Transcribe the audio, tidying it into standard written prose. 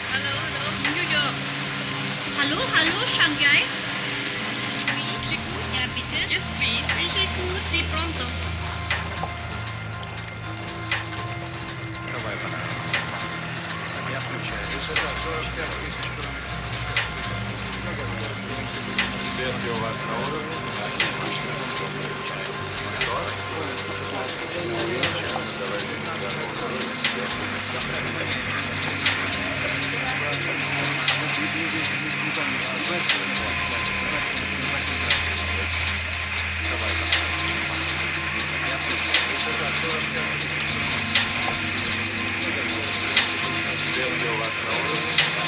Allô, allô, bonjour. Allô, allô, Shanghai? Oui, j'écoute. Ja, bitte. Yes, please. Oui, j'écoute. Di pronto. Давай, пора. Не отключай. Высота 45 тысяч километров. Связь ли у вас на уровне? Да, нет, точно.